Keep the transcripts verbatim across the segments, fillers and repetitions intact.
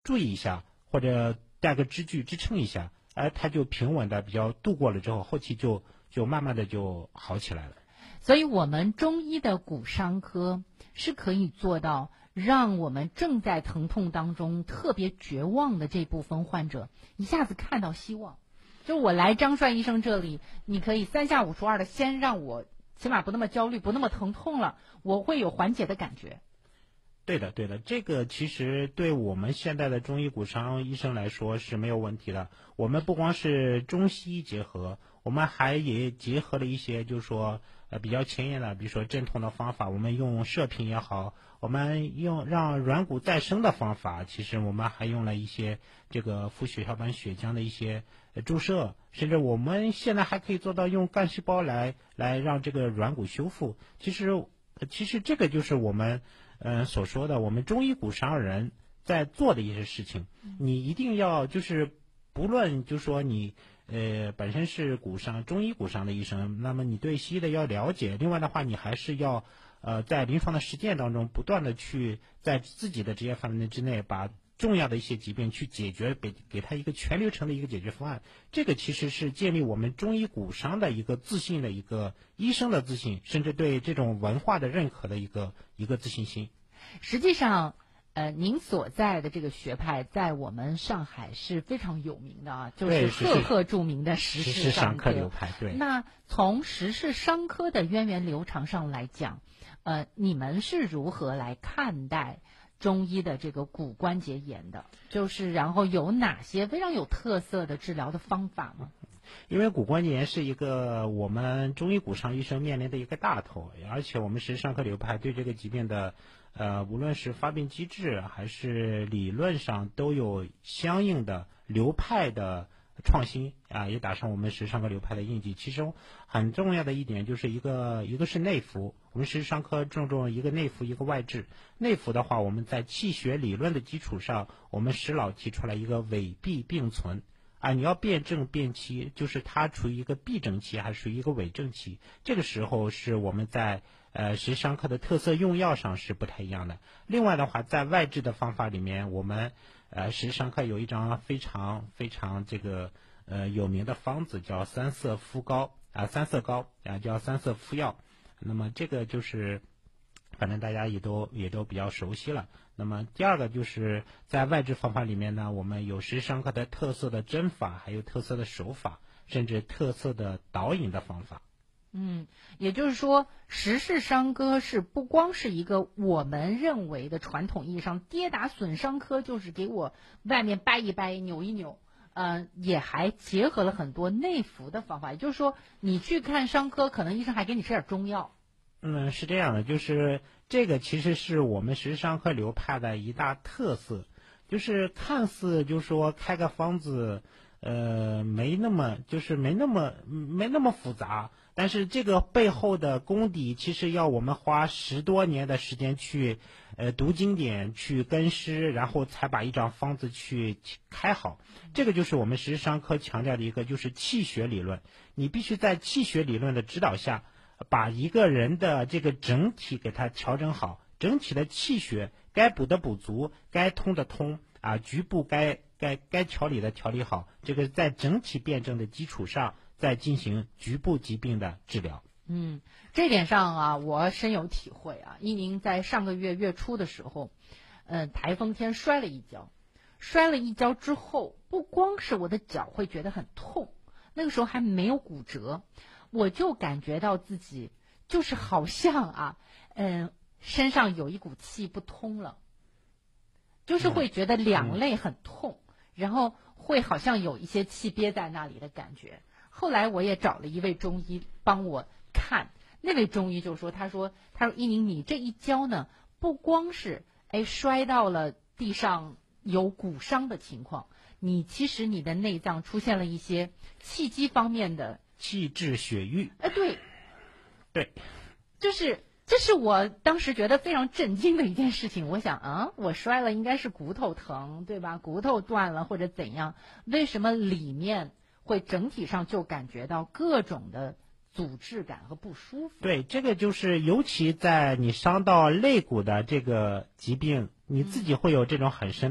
注意一下，或者带个支具支撑一下，哎，他就平稳的比较度过了之后，后期就就慢慢的就好起来了。 所以我们中医的骨伤科是可以做到让我们正在疼痛当中特别绝望的这部分患者一下子看到希望。就我来张帅医生这里，你可以三下五除二的先让我起码不那么焦虑，不那么疼痛了，我会有缓解的感觉。 对的，对的，这个其实对我们现在的中医骨伤医生来说是没有问题的。我们不光是中西医结合，我们还也结合了一些，就是说呃比较前沿的，比如说镇痛的方法，我们用射频也好，我们用让软骨再生的方法，其实我们还用了一些这个副血小板血浆的一些注射，甚至我们现在还可以做到用干细胞来来让这个软骨修复。其实其实这个就是我们呃所说的我们中医骨伤人在做的一些事情。你一定要就是不论就说你呃本身是骨伤中医骨伤的医生，那么你对西医的要了解，另外的话你还是要呃在临床的实践当中不断的去在自己的职业范围之内把重要的一些疾病去解决，给给他一个全流程的一个解决方案。这个其实是建立我们中医骨伤的一个自信的一个医生的自信，甚至对这种文化的认可的一个一个自信心。 实际上呃，您所在的这个学派在我们上海是非常有名的啊，就是赫赫著名的时事伤科流派。对， 那从时事伤科的源远流长上来讲，呃，你们是如何来看待中医的这个骨关节炎的？就是然后有哪些非常有特色的治疗的方法吗？ 因为骨关节炎是一个我们中医骨伤医生面临的一个大头，而且我们时事伤科流派对这个疾病的呃，无论是发病机制还是理论上都有相应的流派的创新啊，也打上我们时事伤科流派的印记。其中很重要的一点就是一个一个是内服，我们时事伤科注重一个内服一个外治。内服的话，我们在气血理论的基础上，我们时老提出来一个痿痹并存啊，你要辨证辨期，就是它处于一个闭症期还是属于一个痿症期，这个时候是我们在呃时伤科的特色用药上是不太一样的。另外的话，在外治的方法里面，我们呃时伤科有一张非常非常这个呃有名的方子叫三色敷膏啊，三色膏啊叫三色敷药。那么这个就是反正大家也都也都比较熟悉了。那么第二个就是在外治方法里面呢，我们有时伤科的特色的针法，还有特色的手法，甚至特色的导引的方法。 嗯，也就是说，时事伤科是不光是一个我们认为的传统意义上跌打损伤科，就是给我外面掰一掰、扭一扭，呃，也还结合了很多内服的方法。也就是说，你去看伤科，可能医生还给你吃点中药。 嗯，是这样的，就是这个其实是我们时伤科流派的一大特色，就是看似就是说开个方子，呃，没那么就是没那么没那么复杂，但是这个背后的功底其实要我们花十多年的时间去呃读经典、去跟师，然后才把一张方子去开好。这个就是我们时伤科强调的一个就是气血理论，你必须在气血理论的指导下，把一个人的这个整体给它调整好，整体的气血该补的补足，该通的通啊，局部该该该调理的调理好，这个在整体辩证的基础上再进行局部疾病的治疗。 嗯，这点上啊，我深有体会啊。一宁在上个月月初的时候，呃，台风天摔了一跤，摔了一跤之后，不光是我的脚会觉得很痛，那个时候还没有骨折。我就感觉到自己就是好像啊，嗯、呃，身上有一股气不通了，就是会觉得两肋很痛，嗯、然后会好像有一些气憋在那里的感觉。后来我也找了一位中医帮我看，那位中医就说，他说，他说一宁，你这一跤呢，不光是哎摔到了地上有骨伤的情况，你其实你的内脏出现了一些气机方面的。 气滞血瘀， 哎，对， 对， 就是这是我当时觉得非常震惊的一件事情。我想啊，我摔了应该是骨头疼，对吧？骨头断了或者怎样？为什么里面会整体上就感觉到各种的阻滞感和不舒服？ 对，这个就是尤其在你伤到肋骨的这个疾病，你自己会有这种很深的感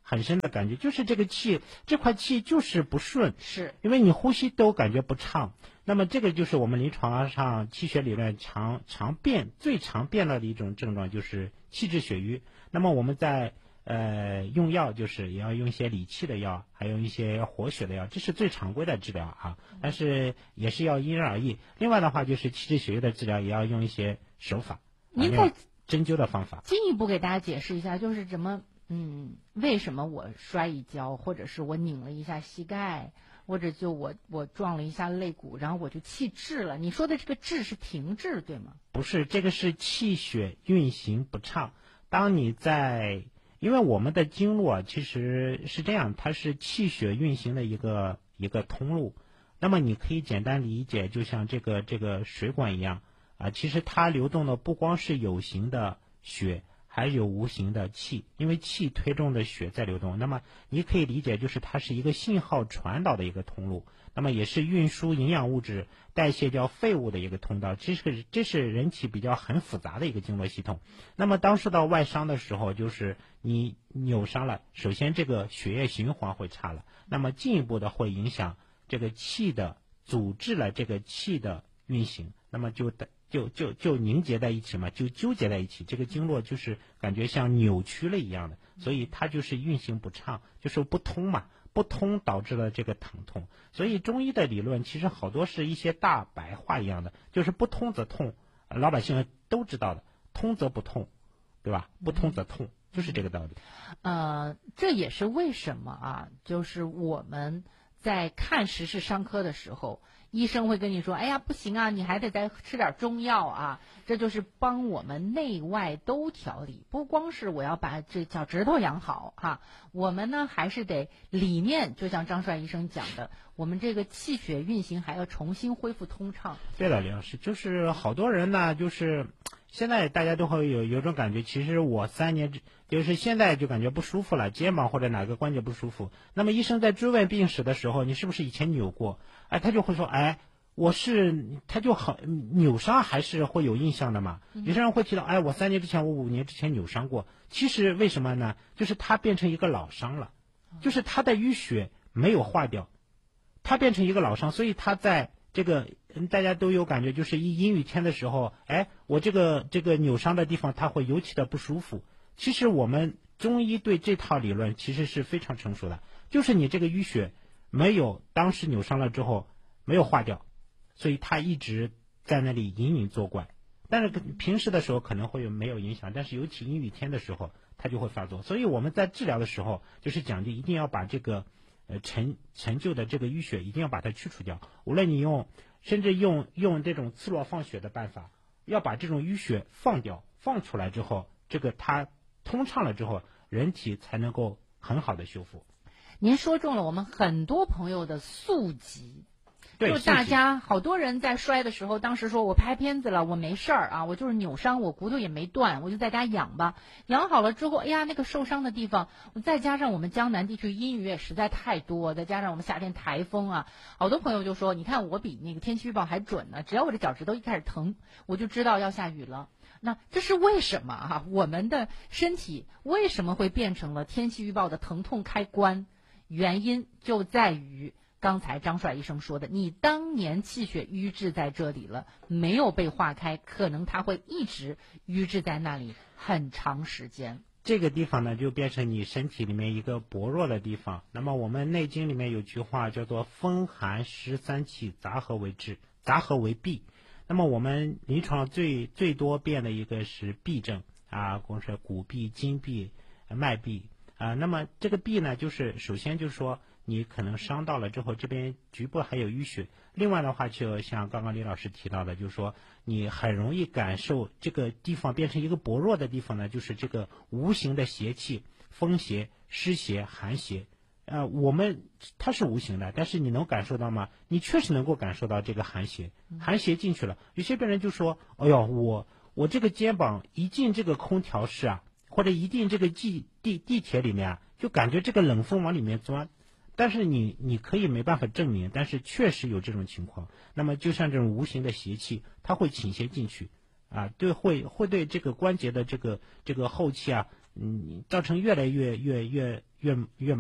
很深的感觉，就是这个气这块气就是不顺， 是因为你呼吸都感觉不畅。那么这个就是我们临床上气血理论常常变最常见到的一种症状，就是气滞血瘀。那么我们在呃用药就是也要用一些理气的药，还有一些活血的药，这是最常规的治疗啊，但是也是要因人而异。另外的话就是气滞血瘀的治疗也要用一些手法， 您再针灸的方法进一步给大家解释一下，就是怎么嗯为什么我摔一跤，或者是我拧了一下膝盖，或者就我我撞了一下肋骨，然后我就气滞了。你说的这个滞是停滞对吗？ 不是，这个是气血运行不畅。当你在因为我们的经络啊，其实是这样，它是气血运行的一个一个通路。那么你可以简单理解，就像这个这个水管一样啊，其实它流动的不光是有形的血，还有无形的气，因为气推动着血在流动。那么你可以理解，就是它是一个信号传导的一个通路，那么也是运输营养物质、代谢掉废物的一个通道。这是这是人体比较很复杂的一个经络系统。那么当受到外伤的时候，就是你扭伤了，首先这个血液循环会差了，那么进一步的会影响这个气的阻滞了这个气的运行，那么就的。就就就凝结在一起嘛，就纠结在一起，这个经络就是感觉像扭曲了一样的，所以它就是运行不畅，就是不通嘛，不通导致了这个疼痛。所以中医的理论其实好多是一些大白话一样的，就是不通则痛，老百姓都知道的，通则不痛，对吧？不通则痛，就是这个道理。 呃，这也是为什么啊，就是我们在看十式伤科的时候，医生会跟你说，哎呀不行啊，你还得再吃点中药啊，这就是帮我们内外都调理，不光是我要把这脚趾头养好哈、啊，我们呢还是得里面，就像张帅医生讲的，我们这个气血运行还要重新恢复通畅。 对了，李老师，就是好多人呢，就是现在大家都会有有种感觉，其实我三年就是现在就感觉不舒服了，肩膀或者哪个关节不舒服，那么医生在追问病史的时候，你是不是以前扭过？哎，他就会说，哎，我是，他就好扭伤还是会有印象的嘛。有些人会提到，哎，我三年之前，我五年之前扭伤过。其实为什么呢？就是他变成一个老伤了，就是他的淤血没有化掉，他变成一个老伤，所以他在这个大家都有感觉，就是一阴雨天的时候，哎，我这个这个扭伤的地方，他会尤其的不舒服。其实我们中医对这套理论其实是非常成熟的，就是你这个淤血没有当时扭伤了之后没有化掉，所以它一直在那里隐隐作怪。但是平时的时候可能会有没有影响，但是尤其阴雨天的时候它就会发作。所以我们在治疗的时候就是讲究一定要把这个呃陈陈旧的这个淤血一定要把它去除掉。无论你用甚至用用这种刺络放血的办法，要把这种淤血放掉，放出来之后，这个它通畅了之后，人体才能够很好的修复。 您说中了我们很多朋友的宿疾， 对， 就大家好多人在摔的时候，当时说我拍片子了，我没事儿啊，我就是扭伤，我骨头也没断，我就在家养吧。养好了之后，哎呀，那个受伤的地方，再加上我们江南地区阴雨也实在太多，再加上我们夏天台风啊，好多朋友就说，你看我比那个天气预报还准呢，只要我这脚趾头一开始疼，我就知道要下雨了。那这是为什么啊？我们的身体为什么会变成了天气预报的疼痛开关？原因就在于刚才张帅医生说的，你当年气血瘀滞在这里了，没有被化开，可能它会一直瘀滞在那里很长时间。 这个地方呢，就变成你身体里面一个薄弱的地方。那么我们《内经》里面有句话叫做风寒湿三气杂合为治，杂合为痹。那么我们临床最最多变的一个是痹症啊，光是骨痹、筋痹、脉痹啊。那么这个痹呢，就是首先就是说你可能伤到了之后，这边局部还有淤血。另外的话，就像刚刚李老师提到的，就是说你很容易感受这个地方变成一个薄弱的地方呢，就是这个无形的邪气，风邪、湿邪、寒邪。呃，我们它是无形的，但是你能感受到吗？你确实能够感受到这个寒邪，寒邪进去了。有些病人就说：“哎呦，我我这个肩膀一进这个空调室啊，或者一进这个地地地铁里面啊，就感觉这个冷风往里面钻。”但是你你可以没办法证明，但是确实有这种情况。那么就像这种无形的邪气，它会倾泻进去，啊，对，会会对这个关节的这个这个后期啊嗯，造成越来越越越越越